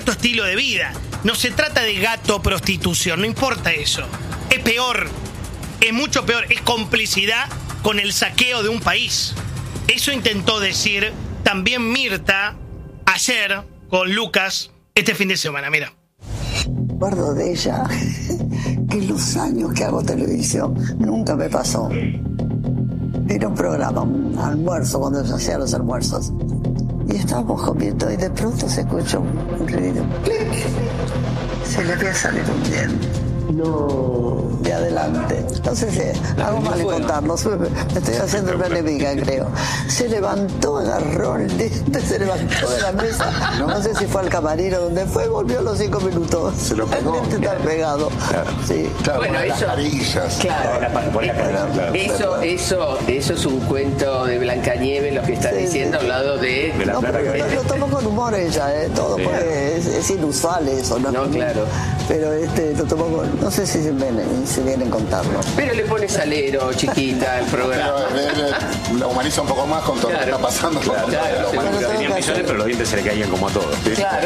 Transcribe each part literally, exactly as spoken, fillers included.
cierto estilo de vida. No se trata de gato prostitución, no importa eso. Es peor, es mucho peor, es complicidad con el saqueo de un país. Eso intentó decir también Mirta ayer con Lucas este fin de semana, mira. Recuerdo de ella que los años que hago televisión nunca me pasó. Era un programa, un almuerzo, cuando se hacían los almuerzos. Y estábamos comiendo y de pronto se escuchó un ruido. ¡Clic! Se le había salido un diente. No. De adelante. No sé si hago mal en contarlo. Me estoy haciendo una enemiga, creo. Se levantó, agarró el diente, se levantó de la mesa. No, no sé si fue al camarín o donde fue, volvió a los cinco minutos. Se lo pegó. El diente está pegado. Claro. Sí. Claro, bueno, por eso, las carillas. Claro. Por la, por la carilla, claro. Eso, eso, eso es un cuento de Blancanieves, lo que está sí, diciendo, sí. Al lado de... de la no, plata pero que lo, lo tomó con humor ella, ¿eh? Todo, sí. Porque es, es inusual eso, ¿no? No, claro. Pero este, lo tomó con... No sé si se vienen, si vienen a contarlo. Pero le pone salero, chiquita, al programa. Pero, la humaniza un poco más con todo claro. lo que está pasando. Claro, claro, claro. Bueno, tenían millones, pero los dientes se le caían como a todos. ¿Sí? Claro.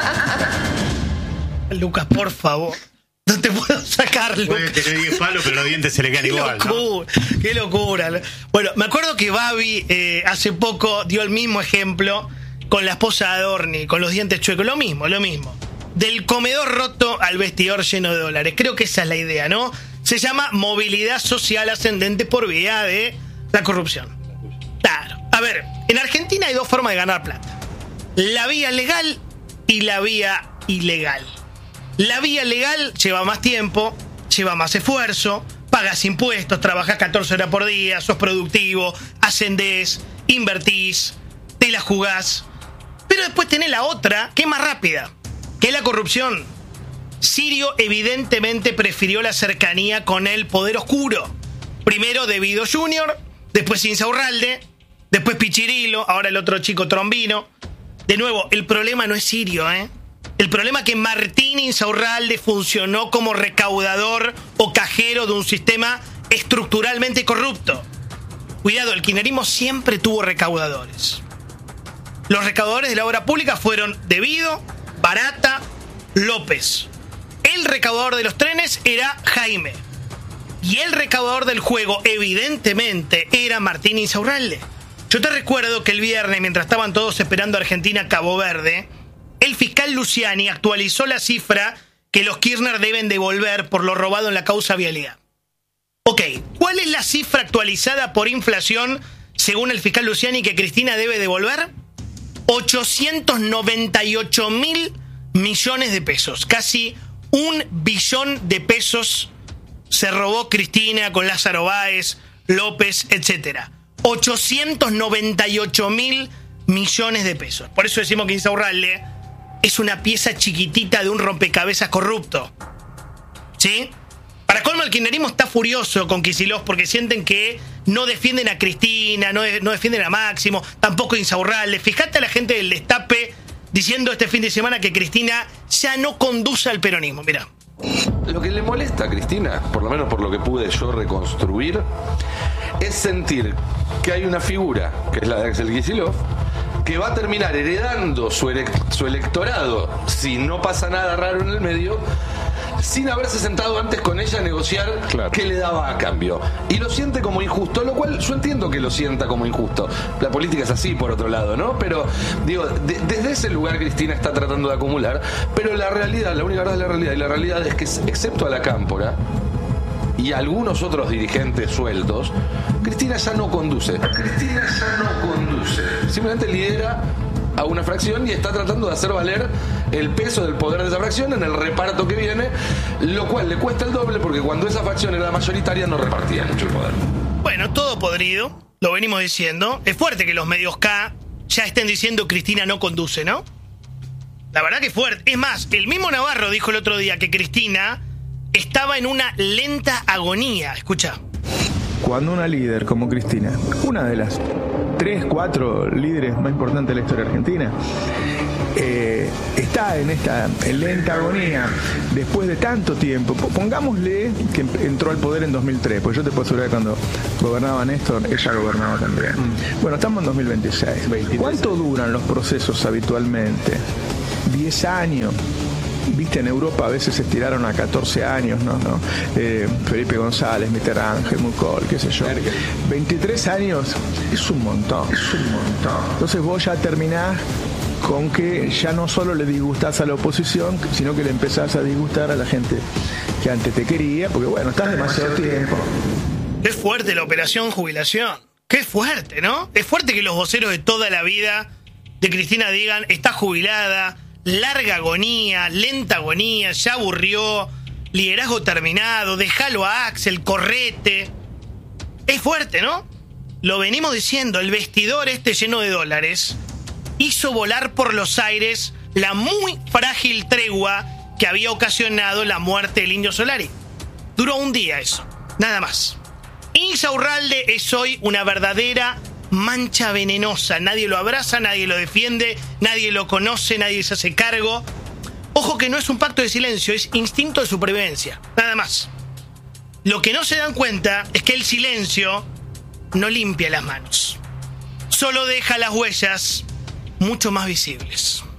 Lucas, por favor. No te puedo sacar, Lucas. Puede tener diez palos, pero los dientes se le caen qué igual, locura, ¿no? Qué locura. Bueno, me acuerdo que Babi eh, hace poco dio el mismo ejemplo con la esposa de Adorni, con los dientes chuecos. Lo mismo, lo mismo. Del comedor roto al vestidor lleno de dólares. Creo que esa es la idea, ¿no? Se llama movilidad social ascendente por vía de la corrupción. Claro. A ver, en Argentina hay dos formas de ganar plata. La vía legal y la vía ilegal. La vía legal lleva más tiempo, lleva más esfuerzo, pagas impuestos, trabajas catorce horas por día, sos productivo, ascendés, invertís, te la jugás. Pero después tenés la otra, que es más rápida, que es la corrupción. Sirio evidentemente prefirió la cercanía con el poder oscuro. Primero Devido Junior, después Insaurralde, después Pichirilo, ahora el otro chico Trombino. De nuevo, el problema no es Sirio, ¿eh? El problema es que Martín Insaurralde funcionó como recaudador o cajero de un sistema estructuralmente corrupto. Cuidado, el kirchnerismo siempre tuvo recaudadores. Los recaudadores de la obra pública fueron Devido, Barata, López. El recaudador de los trenes era Jaime. Y el recaudador del juego, evidentemente, era Martín Insaurralde. Yo te recuerdo que el viernes, mientras estaban todos esperando a Argentina-Cabo Verde, el fiscal Luciani actualizó la cifra que los Kirchner deben devolver por lo robado en la causa vialidad. Ok, ¿cuál es la cifra actualizada por inflación, según el fiscal Luciani, que Cristina debe devolver? ochocientos noventa y ocho mil millones de pesos. Casi un billón de pesos se robó Cristina con Lázaro Báez, López, etcétera. ochocientos noventa y ocho mil millones de pesos. Por eso decimos que Insaurralde es una pieza chiquitita de un rompecabezas corrupto. ¿Sí? Para colmo, el kirchnerismo está furioso con Kicillof porque sienten que no defienden a Cristina, no, de, no defienden a Máximo, tampoco a Insaurralde. Fíjate a la gente del Destape diciendo este fin de semana que Cristina ya no conduce al peronismo. Mirá. Lo que le molesta a Cristina, por lo menos por lo que pude yo reconstruir, es sentir que hay una figura, que es la de Axel Kicillof, que va a terminar heredando su, elect- su electorado, si no pasa nada raro en el medio, sin haberse sentado antes con ella a negociar claro. qué le daba a cambio. Y lo siente como injusto, lo cual yo entiendo que lo sienta como injusto. La política es así, por otro lado, ¿no? Pero, digo, de, desde ese lugar Cristina está tratando de acumular, pero la realidad, la única verdad es la realidad, y la realidad es que, excepto a la Cámpora y algunos otros dirigentes sueltos, Cristina ya no conduce. Cristina ya no conduce. Simplemente lidera a una fracción y está tratando de hacer valer el peso del poder de esa fracción en el reparto que viene, lo cual le cuesta el doble porque cuando esa fracción era la mayoritaria no repartía mucho el poder. Bueno, todo podrido, lo venimos diciendo. Es fuerte que los medios K ya estén diciendo Cristina no conduce, ¿no? La verdad que es fuerte. Es más, el mismo Navarro dijo el otro día que Cristina estaba en una lenta agonía. Escucha. Cuando una líder como Cristina, una de las tres, cuatro líderes más importantes de la historia argentina, eh, está en esta lenta agonía después de tanto tiempo, pongámosle que entró al poder en dos mil tres, pues yo te puedo asegurar que cuando gobernaba Néstor, ella gobernaba también. Bueno, estamos en dos mil veintiséis. ¿Cuánto duran los procesos habitualmente? diez años. Viste, en Europa a veces se estiraron a catorce años, ¿no? ¿no? Eh, Felipe González, Mitterrand, Helmut Kohl, qué sé yo. veintitrés años es un montón, es un montón. Entonces vos ya terminás con que ya no solo le disgustás a la oposición, sino que le empezás a disgustar a la gente que antes te quería, porque bueno, estás demasiado tiempo. Qué fuerte la operación jubilación. Qué fuerte, ¿no? Es fuerte que los voceros de toda la vida de Cristina digan, está jubilada, larga agonía, lenta agonía, ya aburrió, liderazgo terminado, déjalo a Axel, correte. Es fuerte, ¿no? Lo venimos diciendo, el vestidor este lleno de dólares hizo volar por los aires la muy frágil tregua que había ocasionado la muerte del Indio Solari. Duró un día eso, nada más. Insaurralde es hoy una verdadera mancha venenosa. Nadie lo abraza, nadie lo defiende, nadie lo conoce, nadie se hace cargo. Ojo que no es un pacto de silencio, es instinto de supervivencia, nada más. Lo que no se dan cuenta es que el silencio no limpia las manos, solo deja las huellas mucho más visibles.